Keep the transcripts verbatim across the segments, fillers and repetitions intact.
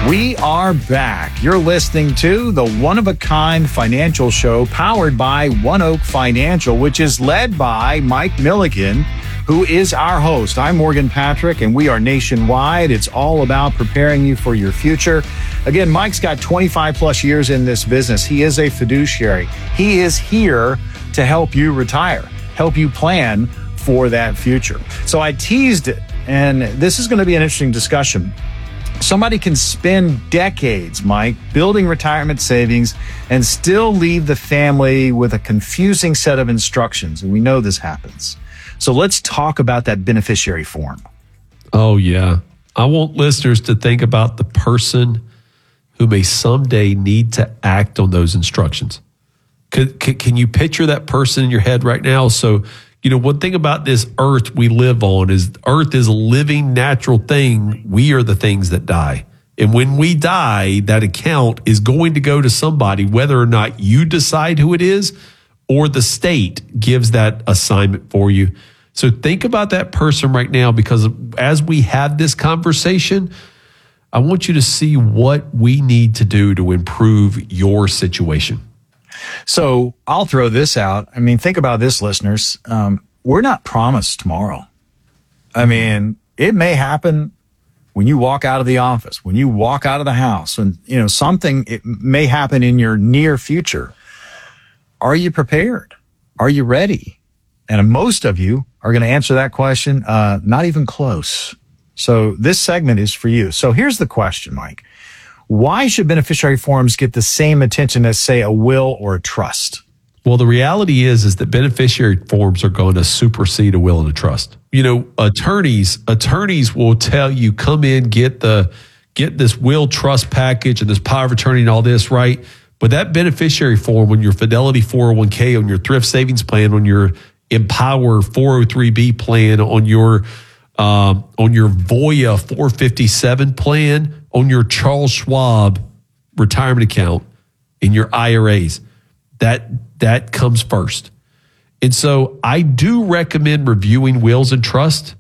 We are back. You're listening to the one-of-a-kind financial show powered by One Oak Financial, which is led by Mike Milligan, who is our host. I'm Morgan Patrick, and we are nationwide. It's all about preparing you for your future. Again, Mike's got twenty-five plus years in this business. He is a fiduciary. He is here to help you retire, help you plan for that future. So I teased it, and this is going to be an interesting discussion. Somebody can spend decades, Mike, building retirement savings and still leave the family with a confusing set of instructions. And we know this happens. So let's talk about that beneficiary form. Oh, yeah. I want listeners to think about the person who may someday need to act on those instructions. Could, can, can you picture that person in your head right now? So, you know, one thing about this earth we live on is earth is a living, natural thing. We are the things that die. And when we die, that account is going to go to somebody, whether or not you decide who it is or the state gives that assignment for you. So think about that person right now, because as we have this conversation, I want you to see what we need to do to improve your situation. So I'll throw this out. I mean, think about this, listeners. Um, we're not promised tomorrow. I mean, it may happen when you walk out of the office, when you walk out of the house, and, you know, something, it may happen in your near future. Are you prepared? Are you ready? And most of you are going to answer that question, uh, not even close. So this segment is for you. So here's the question, Mike. Why should beneficiary forms get the same attention as, say, a will or a trust? Well, the reality is, is that beneficiary forms are going to supersede a will and a trust. You know, attorneys, attorneys will tell you, come in, get the, get this will trust package and this power of attorney and all this, right? But that beneficiary form on your Fidelity four oh one k, on your Thrift Savings Plan, on your Empower four oh three b plan, on your um, on your Voya four fifty-seven plan, on your Charles Schwab retirement account, in your I R As, that that comes first. And so I do recommend reviewing wills and trust,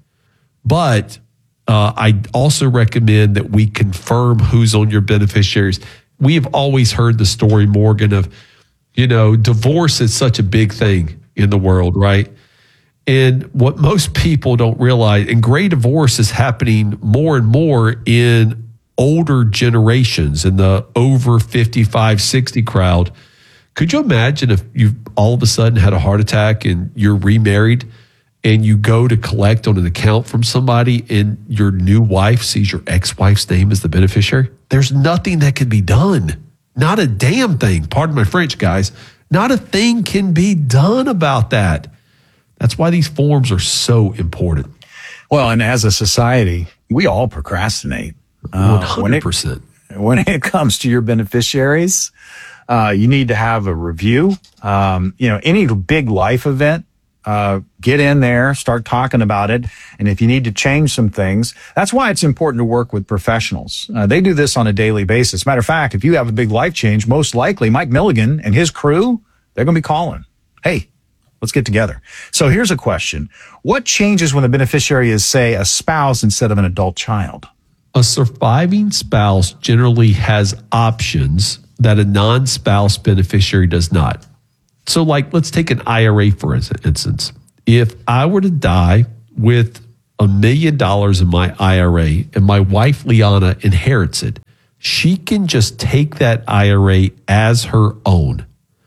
but uh, I also recommend that we confirm who's on your beneficiaries. We have always heard the story, Morgan, of, you know, divorce is such a big thing in the world, right? And what most people don't realize, and gray divorce is happening more and more in older generations, in the over fifty-five, sixty crowd. Could you imagine if you all of a sudden had a heart attack and you're remarried and you go to collect on an account from somebody and your new wife sees your ex-wife's name as the beneficiary? There's nothing that can be done. Not a damn thing. Pardon my French, guys. Not a thing can be done about that. That's why these forms are so important. Well, and as a society, we all procrastinate. Uh, one hundred percent. When it, when it comes to your beneficiaries, uh, you need to have a review. Um, you know, any big life event, uh, get in there, start talking about it. And if you need to change some things, that's why it's important to work with professionals. Uh, they do this on a daily basis. Matter of fact, if you have a big life change, most likely Mike Milligan and his crew, they're going to be calling. Hey, let's get together. So here's a question. What changes when the beneficiary is, say, a spouse instead of an adult child? A surviving spouse generally has options that a non-spouse beneficiary does not. So, like, let's take an I R A, for instance. If I were to die with a million dollars in my I R A and my wife, Liana, inherits it, she can just take that I R A as her own.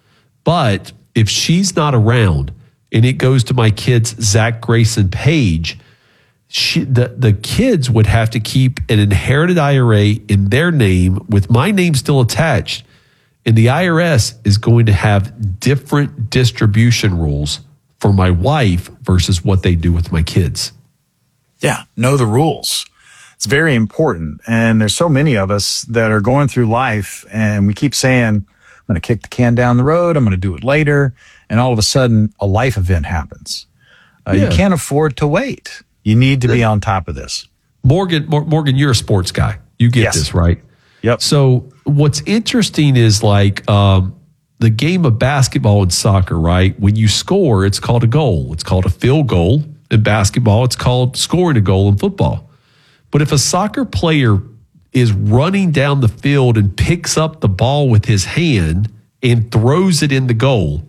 But if she's not around and it goes to my kids, Zach, Grace, and Paige, she, the, the kids would have to keep an inherited I R A in their name with my name still attached. And the I R S is going to have different distribution rules for my wife versus what they do with my kids. Yeah, know the rules. It's very important. And there's so many of us that are going through life and we keep saying, I'm going to kick the can down the road. I'm going to do it later. And all of a sudden, a life event happens. Uh, yeah. You can't afford to wait. You need to be on top of this. Morgan, Morgan, you're a sports guy. You get yes. this, right? Yep. So what's interesting is like um, the game of basketball and soccer, right? When you score, it's called a goal. It's called a field goal. In basketball, it's called scoring a goal in football. But if a soccer player is running down the field and picks up the ball with his hand and throws it in the goal,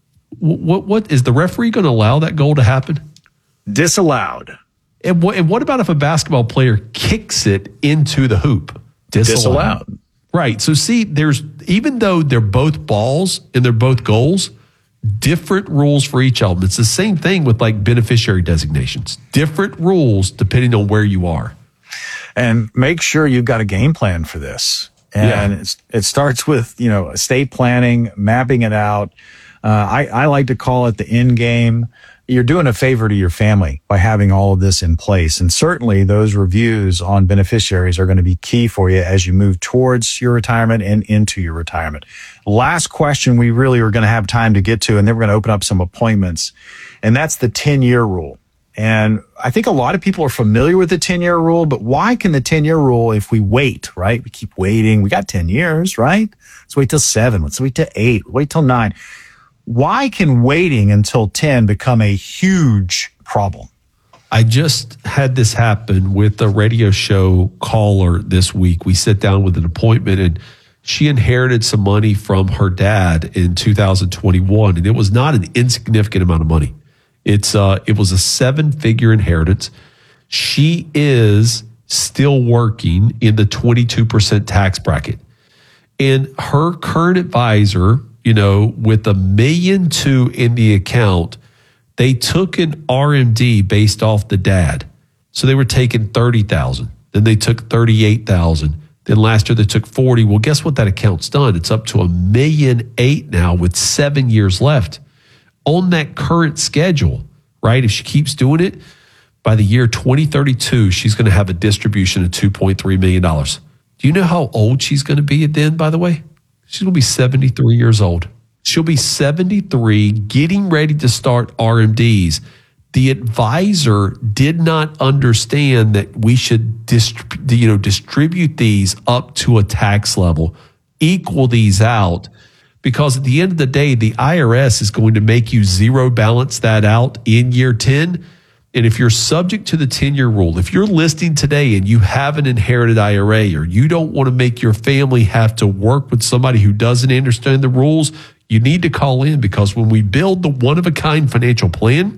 what what is the referee going to allow that goal to happen? Disallowed. And what, and what about if a basketball player kicks it into the hoop? Disallowed. Disallowed. Right. So see, there's even though they're both balls and they're both goals, different rules for each of them. It's the same thing with like beneficiary designations. Different rules depending on where you are. And make sure you've got a game plan for this. And yeah. it's, it starts with, you know, estate planning, mapping it out. Uh, I, I like to call it the end game. You're doing a favor to your family by having all of this in place. And certainly those reviews on beneficiaries are going to be key for you as you move towards your retirement and into your retirement. Last question we really are going to have time to get to, and then we're going to open up some appointments. And that's the ten-year rule. And I think a lot of people are familiar with the ten-year rule, but why can the ten-year rule, if we wait, right? We keep waiting. We got ten years, right? Let's wait till seven. Let's wait till eight. Wait till nine. Why can waiting until ten become a huge problem? I just had this happen with a radio show caller this week. We sit down with an appointment, and she inherited some money from her dad in two thousand twenty-one, and it was not an insignificant amount of money. It's uh, it was a seven-figure inheritance. She is still working in the twenty-two percent tax bracket, and her current advisor, you know, with a million two in the account, they took an R M D based off the dad. So they were taking thirty thousand. Then they took thirty-eight thousand. Then last year they took forty. Well, guess what that account's done? It's up to a million eight now with seven years left on that current schedule, right? If she keeps doing it, by the year twenty thirty-two, she's going to have a distribution of two point three million dollars. Do you know how old she's going to be then, by the way? She's going to be seventy-three years old. She'll be seventy-three, getting ready to start R M Ds. The advisor did not understand that we should dist- you know, distribute these up to a tax level, equal these out, because at the end of the day, the I R S is going to make you zero balance that out in year ten. And if you're subject to the ten-year rule, if you're listing today and you have an inherited I R A, or you don't want to make your family have to work with somebody who doesn't understand the rules, you need to call in, because when we build the one-of-a-kind financial plan,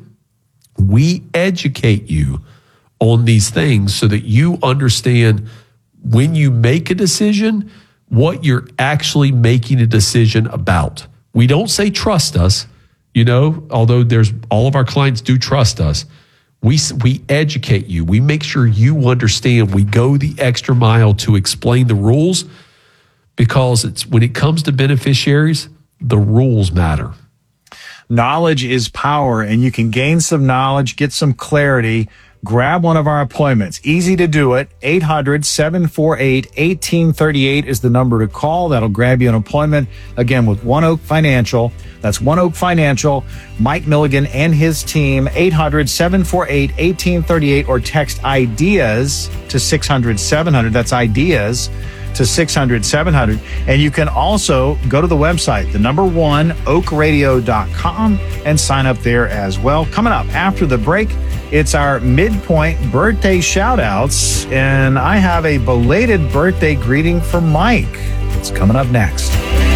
we educate you on these things so that you understand when you make a decision, what you're actually making a decision about. We don't say trust us, you know, although there's all of our clients do trust us. We we educate you. We make sure you understand. We go the extra mile to explain the rules, because it's when it comes to beneficiaries, the rules matter. Knowledge is power, and you can gain some knowledge, get some clarity. Grab one of our appointments. Easy to do it. eight hundred, seven four eight, one eight three eight is the number to call. That'll grab you an appointment, again, with One Oak Financial. That's One Oak Financial. Mike Milligan and his team, eight hundred, seven four eight, one eight three eight, or text IDEAS to six hundred, seven hundred. That's IDEAS to six hundred, seven hundred. And you can also go to the website, the number one, oak radio dot com, and sign up there as well. Coming up after the break, it's our midpoint birthday shout outs, and I have a belated birthday greeting for Mike. It's coming up next.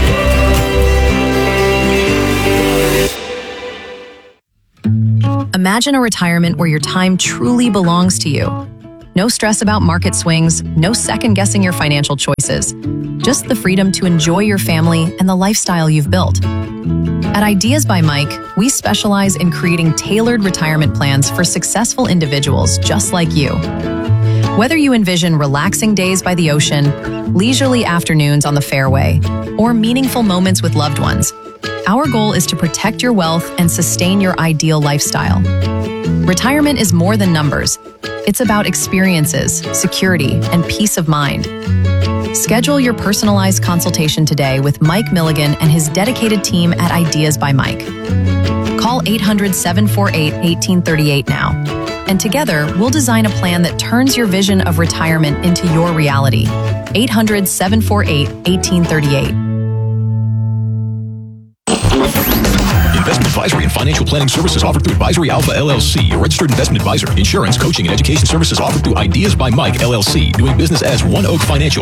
Imagine a retirement where your time truly belongs to you. No stress about market swings, no second guessing your financial choices. Just the freedom to enjoy your family and the lifestyle you've built. At Ideas by Mike, we specialize in creating tailored retirement plans for successful individuals just like you. Whether you envision relaxing days by the ocean, leisurely afternoons on the fairway, or meaningful moments with loved ones, our goal is to protect your wealth and sustain your ideal lifestyle. Retirement is more than numbers. It's about experiences, security, and peace of mind. Schedule your personalized consultation today with Mike Milligan and his dedicated team at Ideas by Mike. Call eight hundred, seven four eight, one eight three eight now. And together, we'll design a plan that turns your vision of retirement into your reality. eight hundred, seven four eight, one eight three eight. Investment advisory and financial planning services offered through Advisory Alpha L L C, a registered investment advisor. Insurance, coaching, and education services offered through Ideas by Mike L L C, doing business as One Oak Financial.